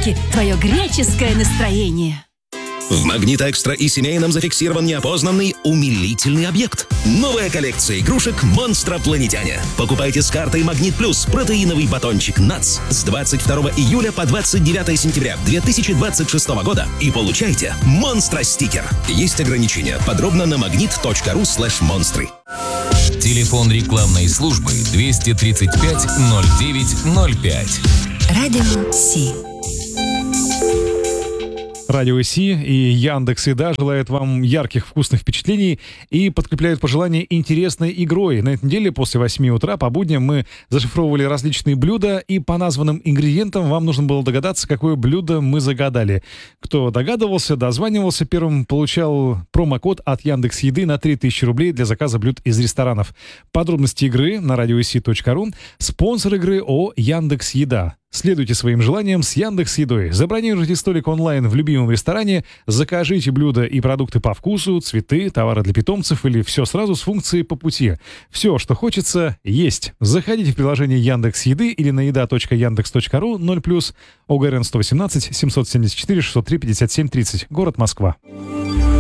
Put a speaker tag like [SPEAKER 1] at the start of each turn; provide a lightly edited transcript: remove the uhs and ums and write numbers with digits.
[SPEAKER 1] По-гречески твое греческое настроение.
[SPEAKER 2] В «Магнит Экстра» и семейном зафиксирован неопознанный умилительный объект. Новая коллекция игрушек «Монстропланетяне». Покупайте с картой «Магнит Плюс» протеиновый батончик «НАЦ» с 22 июля по 29 сентября 2026 года и получайте «Монстро-стикер». Есть ограничения. Подробно на magnet.ru/монстры.
[SPEAKER 3] Телефон рекламной службы 235 09 05.
[SPEAKER 1] Радио Си.
[SPEAKER 4] Радио Си и Яндекс.Еда желают вам ярких, вкусных впечатлений и подкрепляют пожелания интересной игрой. На этой неделе после 8 утра по будням мы зашифровывали различные блюда, и по названным ингредиентам вам нужно было догадаться, какое блюдо мы загадали. Кто догадывался, дозванивался первым, получал промокод от Яндекс.Еды на 3000 рублей для заказа блюд из ресторанов. Подробности игры на radiosi.ru. Спонсор игры ООО Яндекс.Еда. Следуйте своим желаниям с Яндекс.Едой. Забронируйте столик онлайн в любимом ресторане, закажите блюда и продукты по вкусу, цветы, товары для питомцев или все сразу с функцией по пути. Все, что хочется, есть. Заходите в приложение Яндекс.Еды или на еда.яндекс.ру 0+, ОГРН 118 774 603 57 30, город Москва.